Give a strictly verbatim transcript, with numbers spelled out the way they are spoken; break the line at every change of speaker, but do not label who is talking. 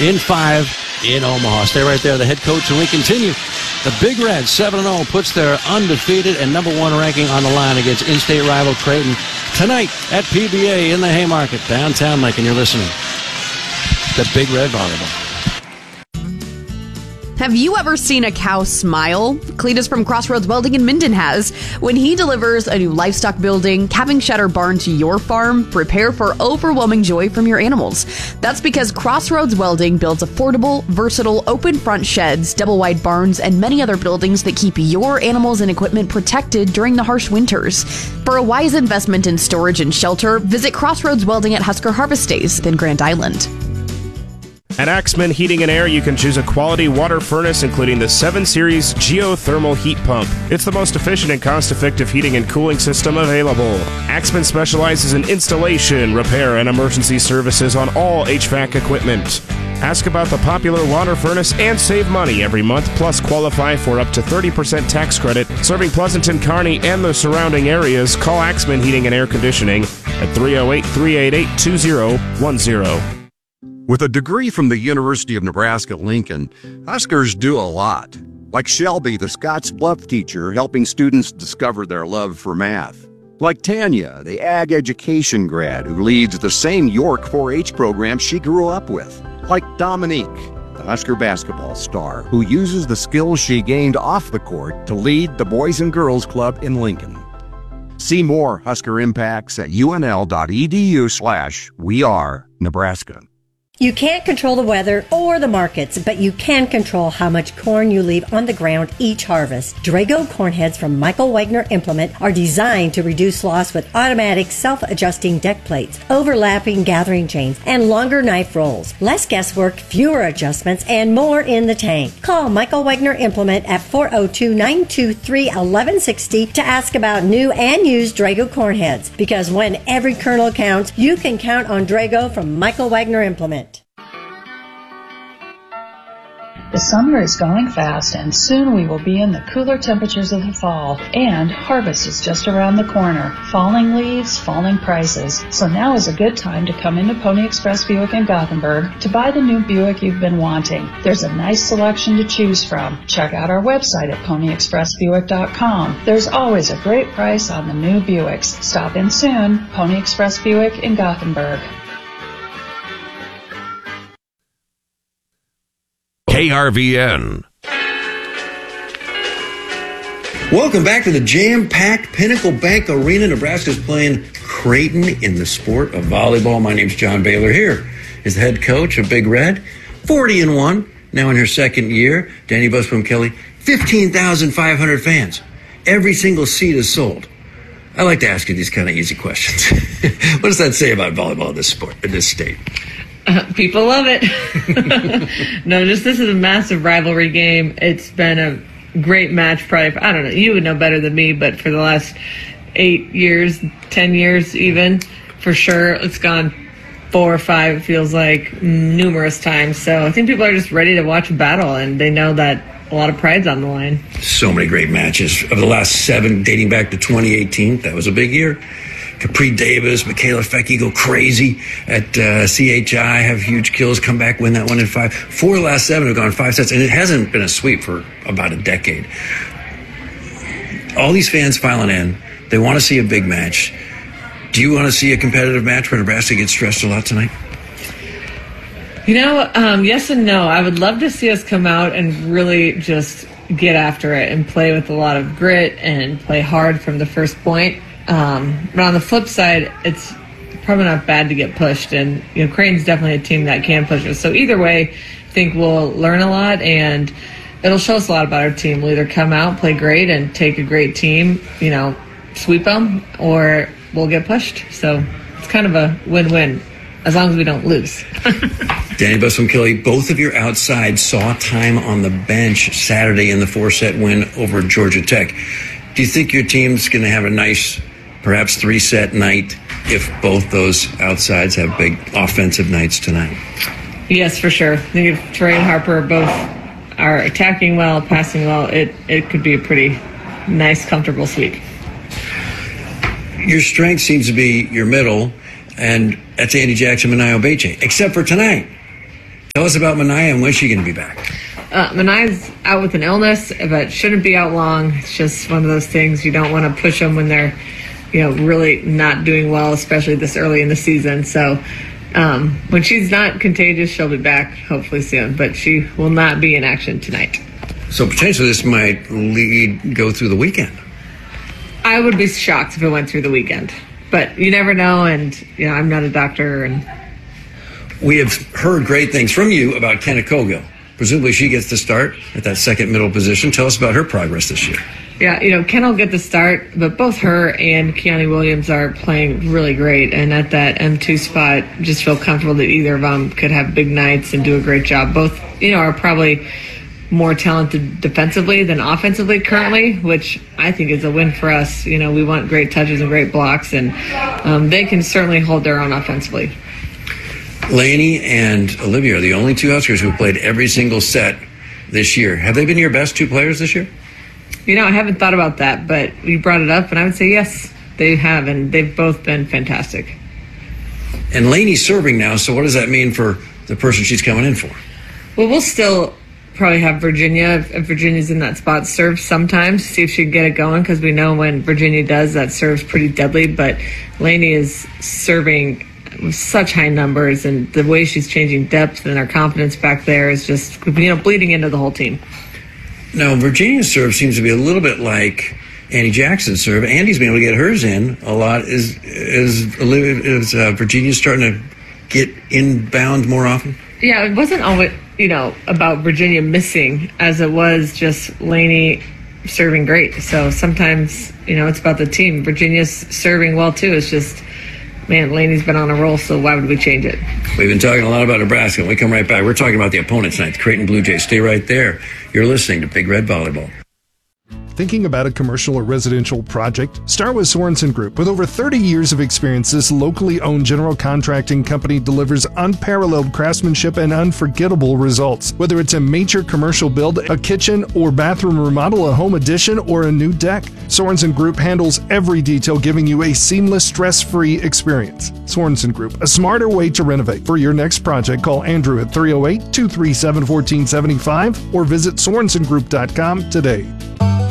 in five in Omaha. Stay right there, the head coach, and we continue. The Big Red, seven and oh, puts their undefeated and number one ranking on the line against in-state rival Creighton tonight at P B A in the Haymarket, downtown Lincoln. You're listening to Big Red Volleyball.
Have you ever seen a cow smile? Cletus from Crossroads Welding in Minden has. When he delivers a new livestock building, calving shed or barn to your farm, prepare for overwhelming joy from your animals. That's because Crossroads Welding builds affordable, versatile, open front sheds, double wide barns, and many other buildings that keep your animals and equipment protected during the harsh winters. For a wise investment in storage and shelter, visit Crossroads Welding at Husker Harvest Days in Grand Island.
At Axman Heating and Air, you can choose a quality water furnace, including the seven series Geothermal Heat Pump. It's the most efficient and cost-effective heating and cooling system available. Axman specializes in installation, repair, and emergency services on all H V A C equipment. Ask about the popular water furnace and save money every month, plus qualify for up to thirty percent tax credit. Serving Pleasanton, Kearney, and the surrounding areas, call Axman Heating and Air Conditioning at three oh eight, three eight eight, two oh one oh.
With a degree from the University of Nebraska-Lincoln, Huskers do a lot. Like Shelby, the Scotts Bluff teacher, helping students discover their love for math. Like Tanya, the ag education grad who leads the same York four H program she grew up with. Like Dominique, the Husker basketball star who uses the skills she gained off the court to lead the Boys and Girls Club in Lincoln. See more Husker impacts at unl.edu slash we are Nebraska.
You can't control the weather or the markets, but you can control how much corn you leave on the ground each harvest. Drago corn heads from Michael Wagner Implement are designed to reduce loss with automatic self-adjusting deck plates, overlapping gathering chains, and longer knife rolls. Less guesswork, fewer adjustments, and more in the tank. Call Michael Wagner Implement at four oh two, nine two three, one one six oh to ask about new and used Drago corn heads. Because when every kernel counts, you can count on Drago from Michael Wagner Implement.
The summer is going fast, and soon we will be in the cooler temperatures of the fall, and harvest is just around the corner. Falling leaves, falling prices. So now is a good time to come into Pony Express Buick in Gothenburg to buy the new Buick you've been wanting. There's a nice selection to choose from. Check out our website at pony express buick dot com. There's always a great price on the new Buicks. Stop in soon. Pony Express Buick in Gothenburg.
K R V N.
Welcome back to the jam-packed Pinnacle Bank Arena. Nebraska's playing Creighton in the sport of volleyball. My name's John Baylor. Here is the head coach of Big Red, forty and one, now in her second year. Danny Busboom Kelly, fifteen thousand five hundred fans. Every single seat is sold. I like to ask you these kind of easy questions. What does that say about volleyball in this sport, in this state?
Uh, people love it. No, just this is a massive rivalry game. It's been a great match probably, I don't know, you would know better than me, but for the last eight years, ten years even, for sure, it's gone four or five, it feels like, numerous times. So I think people are just ready to watch a battle, and they know that a lot of pride's on the line.
So many great matches. Of the last seven, dating back to twenty eighteen, that was a big year. Capri Davis, Michaela Fecki go crazy at uh, C H I, have huge kills, come back, win that one in five. Four of the last seven have gone five sets, and it hasn't been a sweep for about a decade. All these fans filing in. They want to see a big match. Do you want to see a competitive match where Nebraska gets stressed a lot tonight?
You know, um, yes and no. I would love to see us come out and really just get after it and play with a lot of grit and play hard from the first point. Um, but on the flip side, it's probably not bad to get pushed. And, you know, Creighton's definitely a team that can push us. So either way, I think we'll learn a lot, and it'll show us a lot about our team. We'll either come out, play great, and take a great team, you know, sweep them, or we'll get pushed. So it's kind of a win-win, as long as we don't lose.
Danny Busboom Kelly, both of your outsides saw time on the bench Saturday in the four-set win over Georgia Tech. Do you think your team's going to have a nice, perhaps three-set night if both those outsides have big offensive nights tonight?
Yes, for sure. I think if Trey and Harper both are attacking well, passing well, it, it could be a pretty nice, comfortable sweep.
Your strength seems to be your middle, and that's Andy Jackson and Nio Beche, except for tonight. Tell us about Manaya and when's she going to be back?
Uh, Manaya's out with an illness, but shouldn't be out long. It's just one of those things. You don't want to push them when they're, you know, really not doing well, especially this early in the season. So um, when she's not contagious, she'll be back hopefully soon, but she will not be in action tonight.
So potentially this might lead go through the weekend.
I would be shocked if it went through the weekend, but you never know. And, you know, I'm not a doctor. And
we have heard great things from you about Kenna Cogill. Presumably she gets the start at that second middle position. Tell us about her progress this year.
Yeah, you know, Ken will get the start, but both her and Keani Williams are playing really great. And at that M two spot, just feel comfortable that either of them could have big nights and do a great job. Both, you know, are probably more talented defensively than offensively currently, which I think is a win for us. You know, we want great touches and great blocks, and um, they can certainly hold their own offensively.
Lainey and Olivia are the only two Huskers who have played every single set this year. Have they been your best two players this year?
You know, I haven't thought about that, but you brought it up, and I would say yes, they have, and they've both been fantastic.
And Lainey's serving now, so what does that mean for the person she's coming in for?
Well, we'll still probably have Virginia, if Virginia's in that spot, serve sometimes, see if she can get it going, because we know when Virginia does, that serves pretty deadly, but Lainey is serving with such high numbers, and the way she's changing depth and her confidence back there is just, you know, bleeding into the whole team.
Now, Virginia's serve seems to be a little bit like Andy Jackson's serve. Andy's been able to get hers in a lot. Is is, is uh, Virginia starting to get inbound more often?
Yeah, it wasn't always, you know, about Virginia missing as it was just Lainey serving great. So sometimes, you know, it's about the team. Virginia's serving well, too. It's just, man, Lainey's been on a roll, so why would we change it?
We've been talking a lot about Nebraska. When we come right back, we're talking about the opponent tonight, the Creighton Blue Jays. Stay right there. You're listening to Big Red Volleyball.
Thinking about a commercial or residential project? Start with Sorensen Group. With over thirty years of experience, this locally owned general contracting company delivers unparalleled craftsmanship and unforgettable results. Whether it's a major commercial build, a kitchen or bathroom remodel, a home addition, or a new deck, Sorensen Group handles every detail, giving you a seamless, stress-free experience. Sorensen Group, a smarter way to renovate. For your next project, call Andrew at three oh eight, two three seven, one four seven five or visit sorensen group dot com today.